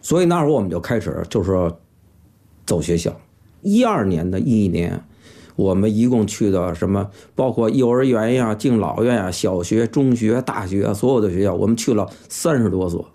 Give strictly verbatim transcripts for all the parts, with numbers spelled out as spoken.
所以那会儿我们就开始就是说走学校。一二年的一年，我们一共去的什么，包括幼儿园呀、敬老院呀、小学、中学、大学，所有的学校，我们去了三十多所。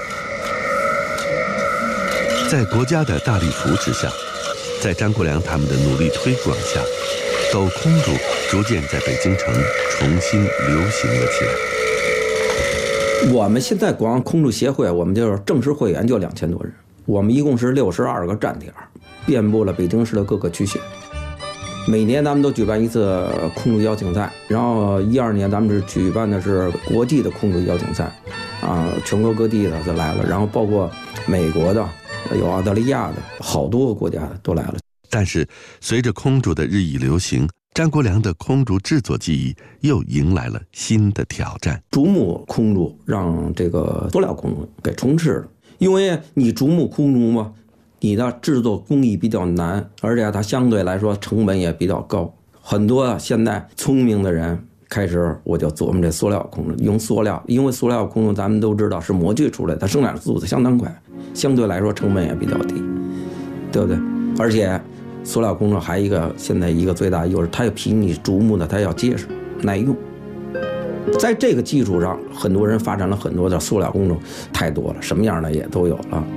在国家的大力扶持下，在张国良他们的努力推广下，抖空竹逐渐在北京城重新流行了起来。 我们现在光空竹协会，我们就是正式会员就两千多人，我们一共是六十二个站点，遍布了北京市的各个区县。每年咱们都举办一次空竹邀请赛，然后一二年咱们是举办的是国际的空竹邀请赛，啊，全国各地的都来了，然后包括美国的，有澳大利亚的，好多个国家的都来了。 但是随着空竹的日益流行，张国良的空竹制作技艺又迎来了新的挑战。 竹木空竹让这个塑料空竹给充斥了，因为你竹木空竹嘛，你的制作工艺比较难，而且它相对来说成本也比较高。很多现在聪明的人开始我就琢磨这塑料空竹，用塑料，因为塑料空竹咱们都知道是模具出来，它生产速度相当快，相对来说成本也比较低，对不对？而且塑料空竹还一个现在一个最大的优势，它要比你竹木的它要结实耐用。在这个基础上，很多人发展了很多的塑料空竹，太多了，什么样的也都有了。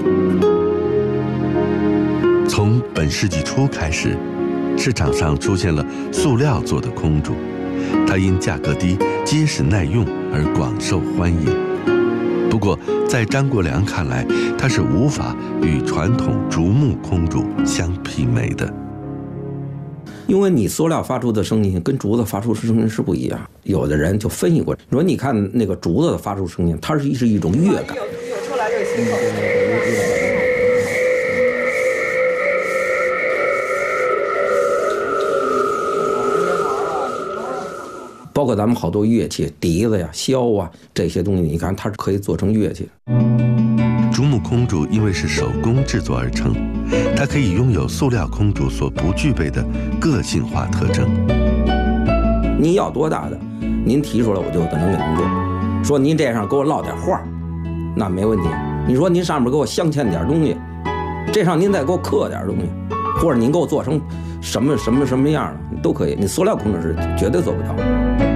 从本世纪初开始，市场上出现了塑料做的空竹，它因价格低、结实耐用而广受欢迎。不过，在张国良看来，它是无法与传统竹木空竹相媲美的。 因为你塑料发出的声音跟竹子发出的声音是不一样，有的人就分析过，说你看那个竹子的发出声音，它是是一种乐感。 有出来这个信号。 包括咱们好多乐器，笛子呀、箫啊这些东西，你看它是可以做成乐器。 竹木空竹因为是手工制作而成，它可以拥有塑料空竹所不具备的个性化特征。 你要多大的，您提出来我就可能给您做。说您这上给我烙点画，那没问题。你说您上面给我镶嵌点东西，这上您再给我刻点东西，或者您给我做成什么什么什么样的都可以。你塑料空竹是绝对做不到。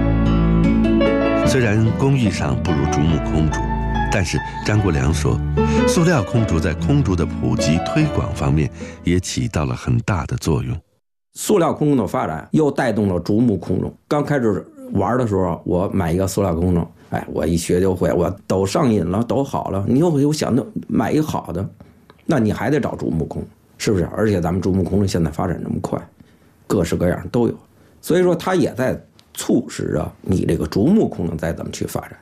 虽然工艺上不如竹木空竹，但是张国良说，塑料空竹在空竹的普及推广方面也起到了很大的作用。 塑料空竹的发展又带动了竹木空竹。刚开始玩的时候，我买一个塑料空竹，哎，我一学就会，我都上瘾了，都好了。你又又想着买一个好的，那你还得找竹木空，是不是？而且咱们竹木空现在发展这么快，各式各样都有，所以说它也在促使着你这个竹木空能再怎么去发展。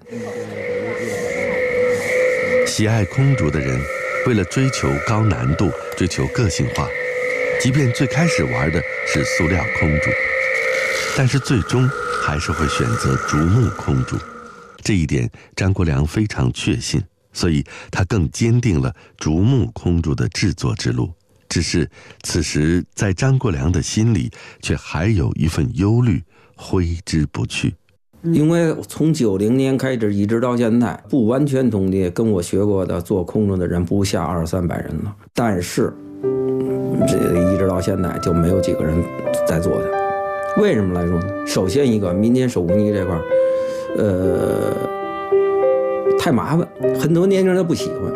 喜爱空竹的人，为了追求高难度、追求个性化，即便最开始玩的是塑料空竹，但是最终还是会选择竹木空竹。这一点张国良非常确信，所以他更坚定了竹木空竹的制作之路。只是此时在张国良的心里，却还有一份忧虑挥之不去。 因为从九零年开始一直到现在，不完全统计，跟我学过的做空竹的人不下二三百人了，但是这一直到现在就没有几个人在做它。为什么来说呢？首先一个，民间手工艺这块呃太麻烦，很多年轻人他不喜欢。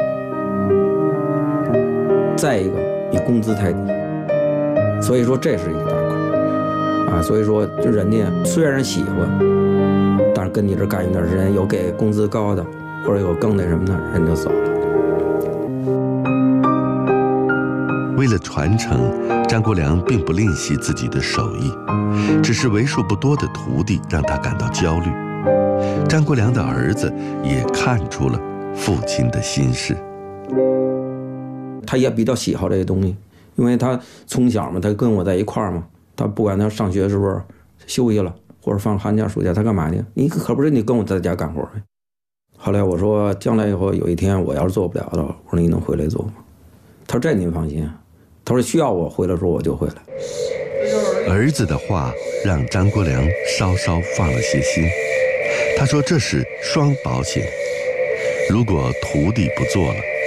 再一个，你工资太低，所以说这是一个大块啊。所以说，就人家虽然喜欢，但是跟你这干一段时间，有给工资高的，或者有更那什么的，人就走了。 为了传承，张国良并不吝惜自己的手艺，只是为数不多的徒弟让他感到焦虑。张国良的儿子也看出了父亲的心事。 他也比较喜好这些东西，因为他从小嘛，他跟我在一块儿嘛，他不管他上学是不是休息了，或者放寒假暑假，他干嘛去？你可不是你跟我在家干活。后来我说，将来以后有一天我要是做不了的，我说你能回来做吗？他说这您放心，他说需要我回来的时候我就回来。 儿子的话让张国良稍稍放了些心。他说这是双保险，如果徒弟不做了，